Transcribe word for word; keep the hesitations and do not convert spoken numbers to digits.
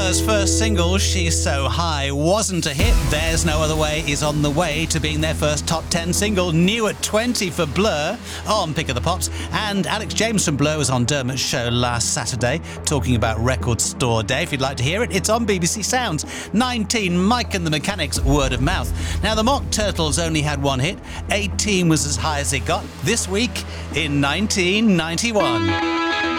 Blur's first single, She's So High, wasn't a hit. There's No Other Way is on the way to being their first top ten single, new at twenty for Blur on Pick of the Pops. And Alex James from Blur was on Dermot's show last Saturday talking about Record Store Day. If you'd like to hear it, it's on B B C Sounds. nineteen, Mike and the Mechanics, Word of Mouth. Now, the Mock Turtles only had one hit. eighteen was as high as it got this week in nineteen ninety-one.